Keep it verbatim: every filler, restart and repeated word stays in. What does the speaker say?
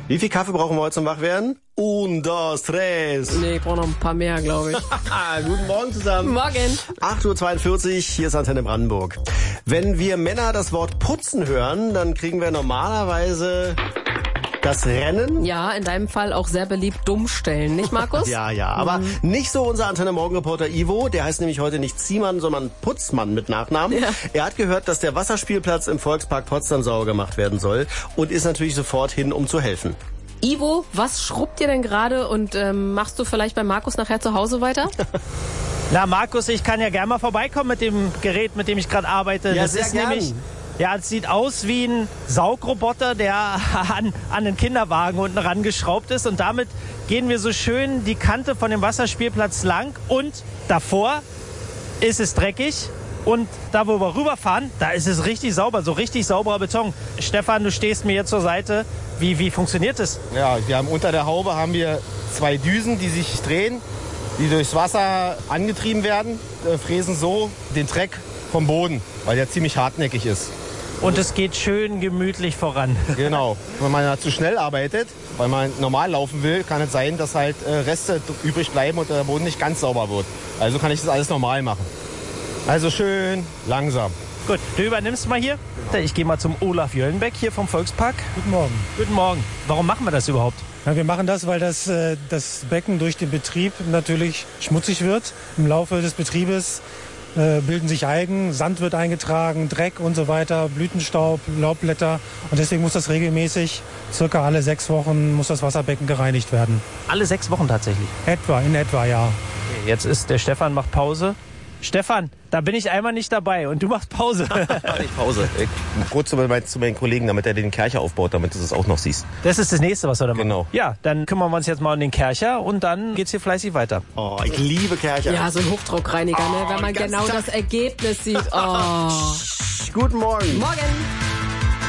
Wie viel Kaffee brauchen wir heute zum Wachwerden? Un, dos, tres. Nee, ich brauche noch ein paar mehr, glaube ich. Guten Morgen zusammen. Morgen. acht Uhr zweiundvierzig, hier ist Antenne Brandenburg. Wenn wir Männer das Wort putzen hören, dann kriegen wir normalerweise das Rennen. Ja, in deinem Fall auch sehr beliebt dummstellen, nicht Markus? Ja, ja, aber mhm. nicht so unser Antenne Morgenreporter Ivo. Der heißt nämlich heute nicht Ziemann, sondern Putzmann mit Nachnamen. Ja. Er hat gehört, dass der Wasserspielplatz im Volkspark Potsdam sauber gemacht werden soll und ist natürlich sofort hin, um zu helfen. Ivo, was schrubbt ihr denn gerade und ähm, machst du vielleicht bei Markus nachher zu Hause weiter? Na Markus, ich kann ja gerne mal vorbeikommen mit dem Gerät, mit dem ich gerade arbeite. Ja, das sehr ist gern. nämlich, ja, es sieht aus wie ein Saugroboter, der an, an den Kinderwagen unten rangeschraubt ist. Und damit gehen wir so schön die Kante von dem Wasserspielplatz lang. Und davor ist es dreckig. Und da, wo wir rüberfahren, da ist es richtig sauber, so richtig sauberer Beton. Stefan, du stehst mir jetzt zur Seite. Wie, wie funktioniert das? Ja, wir haben unter der Haube haben wir zwei Düsen, die sich drehen, die durchs Wasser angetrieben werden, äh, fräsen so den Dreck vom Boden, weil der ziemlich hartnäckig ist. Und es geht schön gemütlich voran. Genau. Wenn man da zu schnell arbeitet, weil man normal laufen will, kann es sein, dass halt äh, Reste übrig bleiben und der Boden nicht ganz sauber wird. Also kann ich das alles normal machen. Also schön langsam. Gut, du übernimmst mal hier. Ich gehe mal zum Olaf Jöllenbeck hier vom Volkspark. Guten Morgen. Guten Morgen. Warum machen wir das überhaupt? Ja, wir machen das, weil das, äh, das Becken durch den Betrieb natürlich schmutzig wird. Im Laufe des Betriebes äh, bilden sich Algen, Sand wird eingetragen, Dreck und so weiter, Blütenstaub, Laubblätter. Und deswegen muss das regelmäßig, circa alle sechs Wochen, muss das Wasserbecken gereinigt werden. Alle sechs Wochen tatsächlich? Etwa, in etwa, ja. Okay, jetzt ist der Stefan, macht Pause. Stefan, da bin ich einmal nicht dabei und du machst Pause. Nicht Pause. Ich, kurz zu, mein, zu meinen Kollegen, damit er den Kercher aufbaut, damit du das auch noch siehst. Das ist das Nächste, was wir da machen. Genau. Ja, dann kümmern wir uns jetzt mal um den Kercher und dann geht's hier fleißig weiter. Oh, ich liebe Kercher. Ja, so ein Hochdruckreiniger, oh, ne? Wenn man genau das Ergebnis sieht. Oh. Guten Morgen. Morgen.